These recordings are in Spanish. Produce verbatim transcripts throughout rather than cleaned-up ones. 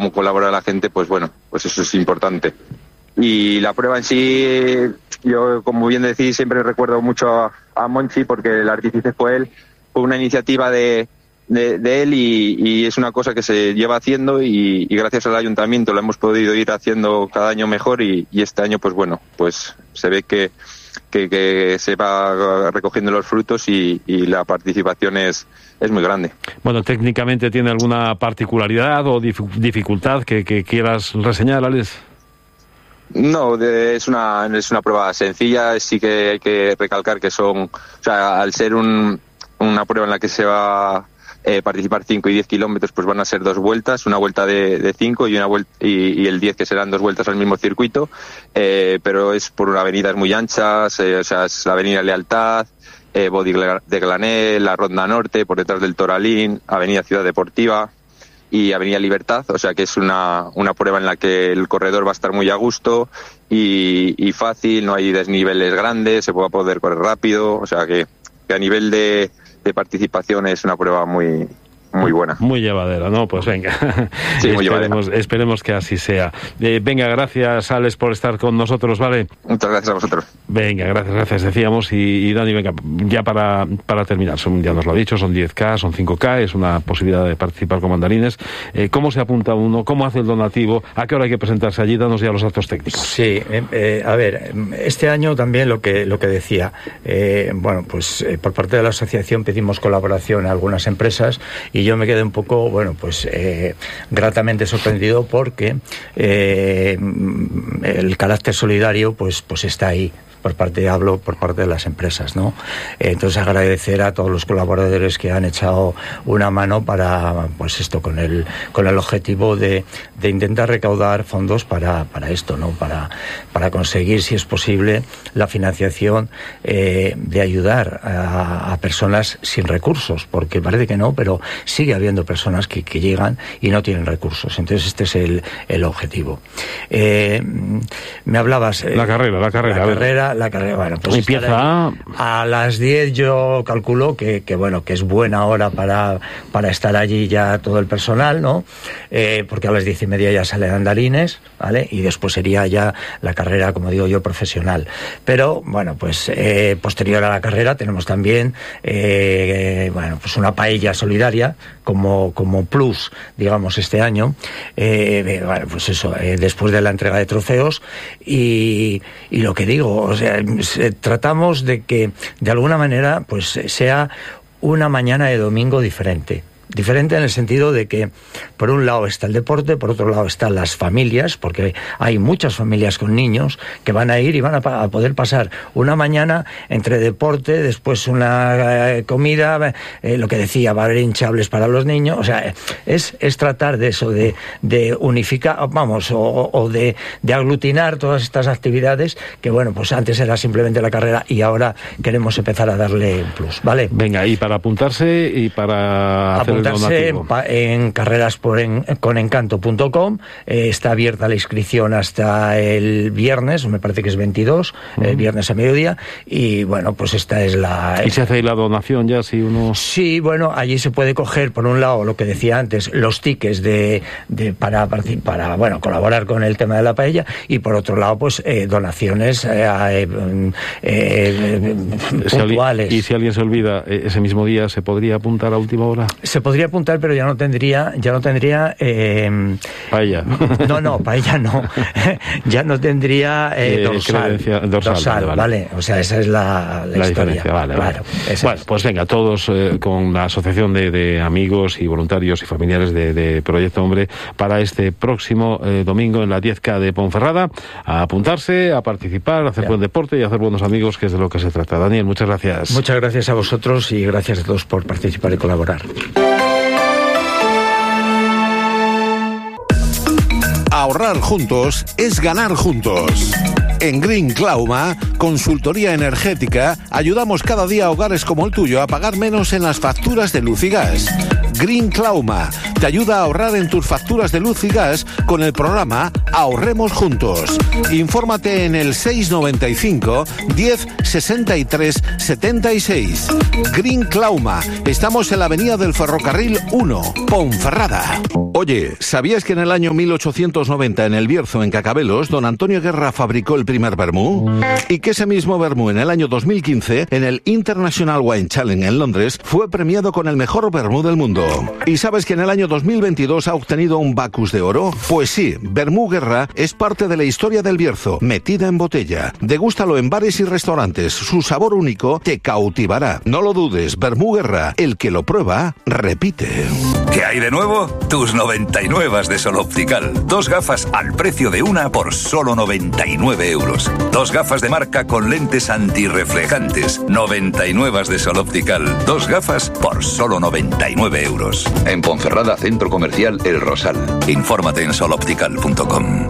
cómo colabora la gente, pues bueno, pues eso es importante. Y la prueba en sí, yo como bien decís, siempre recuerdo mucho a, a Monchi, porque el artífice fue él, fue una iniciativa de, de, de él y, y es una cosa que se lleva haciendo y, y gracias al ayuntamiento lo hemos podido ir haciendo cada año mejor y, y este año pues bueno, pues se ve que, que, que se va recogiendo los frutos y, y la participación es, es muy grande. Bueno, técnicamente ¿tiene alguna particularidad o dif- dificultad que, que quieras reseñar, Alex? No, de, es una es una prueba sencilla. Sí que hay que recalcar que son, o sea, al ser un, una prueba en la que se va a eh, participar cinco y diez kilómetros, pues van a ser dos vueltas, una vuelta de, de cinco y una vuelta y, y el diez que serán dos vueltas al mismo circuito, eh, pero es por avenidas muy anchas, eh, o sea, es la Avenida Lealtad, eh, Bodi de Glanel, la Ronda Norte, por detrás del Toralín, Avenida Ciudad Deportiva y Avenida Libertad, o sea que es una, una prueba en la que el corredor va a estar muy a gusto y, y fácil, no hay desniveles grandes, se va a poder correr rápido, o sea que, que a nivel de, de participación es una prueba muy muy buena. Muy llevadera, ¿no? Pues venga. Sí, muy esperemos, llevadera. Esperemos que así sea. Eh, venga, gracias, Alex, por estar con nosotros, ¿vale? Muchas gracias a vosotros. Venga, gracias, gracias, decíamos. Y, y Dani, venga, ya para, para terminar, son, ya nos lo ha dicho, son diez K, son cinco K, es una posibilidad de participar con mandarines. Eh, ¿Cómo se apunta uno? ¿Cómo hace el donativo? ¿A qué hora hay que presentarse allí? Danos ya los datos técnicos. Sí, eh, eh, a ver, este año también lo que, lo que decía, eh, bueno, pues eh, por parte de la asociación pedimos colaboración a algunas empresas y yo me quedé un poco, bueno, pues eh, gratamente sorprendido porque eh, el carácter solidario pues, pues está ahí. Por parte, hablo por parte de las empresas, ¿no? Entonces agradecer a todos los colaboradores que han echado una mano para, pues esto, con el, con el objetivo de, de intentar recaudar fondos para, para esto, ¿no? Para, para conseguir, si es posible, la financiación eh, de ayudar a, a personas sin recursos, porque parece que no, pero sigue habiendo personas que, que llegan y no tienen recursos. Entonces este es el, el objetivo. Eh, me hablabas... Eh, la carrera, la carrera. La carrera la carrera, bueno, pues empieza a las diez. Yo calculo que, que bueno, que es buena hora para, para estar allí ya todo el personal, ¿no? Eh, porque a las diez y media ya salen andarines, ¿vale? Y después sería ya la carrera, como digo yo, profesional. Pero, bueno, pues eh, posterior a la carrera tenemos también, eh, bueno, pues una paella solidaria como, como plus, digamos, este año. Eh, bueno, pues eso, eh, después de la entrega de trofeos y, y lo que digo, o sea, tratamos de que de alguna manera pues sea una mañana de domingo diferente. Diferente en el sentido de que por un lado está el deporte, por otro lado están las familias, porque hay muchas familias con niños que van a ir y van a, a poder pasar una mañana entre deporte, después una eh, comida, eh, lo que decía, va a haber hinchables para los niños, o sea, es, es tratar de eso, de, de unificar, vamos, o, o de, de aglutinar todas estas actividades que, bueno, pues antes era simplemente la carrera y ahora queremos empezar a darle un plus, ¿vale? Venga, y para apuntarse y para hacer apuntarse en, en carreras por en, con encanto punto com, eh, está abierta la inscripción hasta el viernes, me parece que es veintidós, uh-huh. el viernes a mediodía, y bueno, pues esta es la... ¿Y se hace ahí la donación ya si uno...? Sí, bueno, allí se puede coger, por un lado, lo que decía antes, los tickets de, de para, para, bueno, colaborar con el tema de la paella, y por otro lado, pues, eh, donaciones eh, eh, eh, puntuales. Si ¿Y si alguien se olvida, ese mismo día se podría apuntar a última hora? Se podría apuntar, pero ya no tendría, ya no tendría eh, paella. No, no, paella no. Ya no tendría eh, eh, dorsal. Dorsal, dorsal vale. vale. O sea, esa es la, la, la historia. Diferencia, vale, claro. Vale. Bueno, es. Pues venga, todos eh, con la asociación de, de amigos y voluntarios y familiares de, de Proyecto Hombre para este próximo eh, domingo en la diez K de Ponferrada, a apuntarse, a participar, a hacer ya. buen deporte y a hacer buenos amigos, que es de lo que se trata. Daniel, muchas gracias. Muchas gracias a vosotros y gracias a todos por participar y colaborar. Ahorrar juntos es ganar juntos. En Green Clauma, consultoría energética, ayudamos cada día a hogares como el tuyo a pagar menos en las facturas de luz y gas. Green Clauma te ayuda a ahorrar en tus facturas de luz y gas con el programa Ahorremos Juntos. Infórmate en el seiscientos noventa y cinco, diez, sesenta y tres, setenta y seis. Green Clauma. Estamos en la avenida del Ferrocarril uno, Ponferrada. Oye, ¿sabías que en el año mil ochocientos noventa en El Bierzo, en Cacabelos, don Antonio Guerra fabricó el primer vermú? Y que ese mismo vermú en el año dos mil quince, en el International Wine Challenge en Londres, fue premiado con el mejor vermú del mundo. ¿Y sabes que en el año dos mil veintidós ha obtenido un Bacus de oro? Pues sí, Vermú Guerra es parte de la historia del Bierzo, metida en botella. Degústalo en bares y restaurantes, su sabor único te cautivará. No lo dudes, Vermú Guerra, el que lo prueba, repite. ¿Qué hay de nuevo? Tus noventa y nueve de Sol Optical. Dos gafas al precio de una por solo noventa y nueve euros. Dos gafas de marca con lentes antirreflejantes. noventa y nueve de Sol Optical. Dos gafas por solo noventa y nueve euros. En Ponferrada, Centro Comercial El Rosal. Infórmate en sol optical punto com.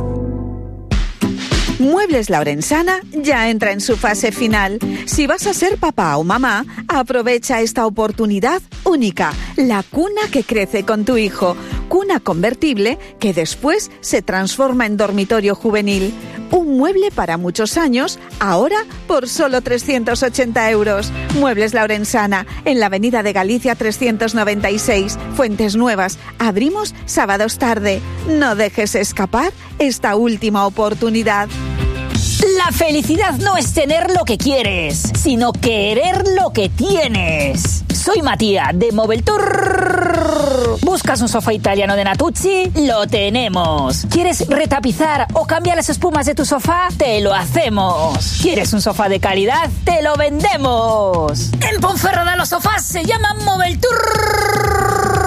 Muebles La Orensana ya entra en su fase final. Si vas a ser papá o mamá, aprovecha esta oportunidad única. La cuna que crece con tu hijo. Cuna convertible que después se transforma en dormitorio juvenil. Un mueble para muchos años, ahora por solo trescientos ochenta euros. Muebles La Orensana, en la avenida de Galicia trescientos noventa y seis, Fuentes Nuevas. Abrimos sábados tarde. No dejes escapar esta última oportunidad. La felicidad no es tener lo que quieres, sino querer lo que tienes. Soy Matías de Moveltour. ¿Buscas un sofá italiano de Natuzzi? Lo tenemos. ¿Quieres retapizar o cambiar las espumas de tu sofá? Te lo hacemos. ¿Quieres un sofá de calidad? ¡Te lo vendemos! En Ponferrada los sofás se llaman Moveltour.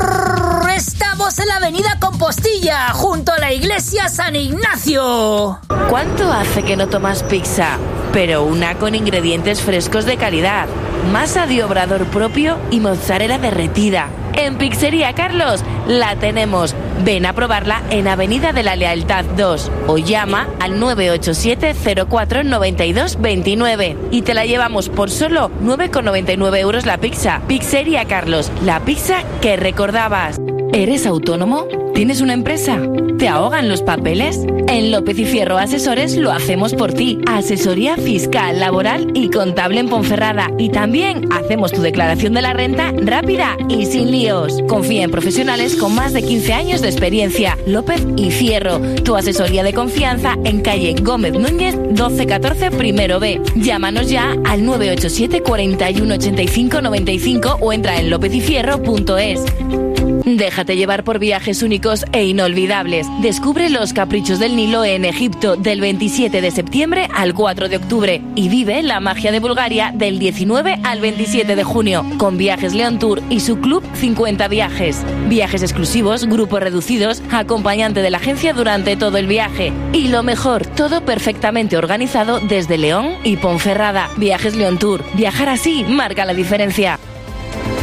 Estamos en la avenida Compostilla, junto a la iglesia San Ignacio. ¿Cuánto hace que no tomas pizza? Pero una con ingredientes frescos de calidad, masa de obrador propio y mozzarella derretida. En Pizzería Carlos la tenemos. Ven a probarla en Avenida de la Lealtad dos o llama al nueve ocho siete, cero cuatro, nueve dos dos nueve y te la llevamos por solo nueve con noventa y nueve euros la pizza. Pizzería Carlos, la pizza que recordabas. ¿Eres autónomo? ¿Tienes una empresa? ¿Te ahogan los papeles? En López y Fierro Asesores lo hacemos por ti. Asesoría fiscal, laboral y contable en Ponferrada. Y también hacemos tu declaración de la renta rápida y sin líos. Confía en profesionales con más de quince años de experiencia. López y Fierro, tu asesoría de confianza en calle Gómez Núñez doce catorce primero B. Llámanos ya al nueve ocho siete, cuatro uno, ocho cinco, nueve cinco o entra en lópez y fierro punto es. Déjate llevar por viajes únicos e inolvidables. Descubre los caprichos del Nilo en Egipto del veintisiete de septiembre al cuatro de octubre y vive la magia de Bulgaria del diecinueve al veintisiete de junio con Viajes León Tour y su club cincuenta viajes. Viajes exclusivos, grupos reducidos, acompañante de la agencia durante todo el viaje. Y lo mejor, todo perfectamente organizado desde León y Ponferrada. Viajes León Tour. Viajar así marca la diferencia.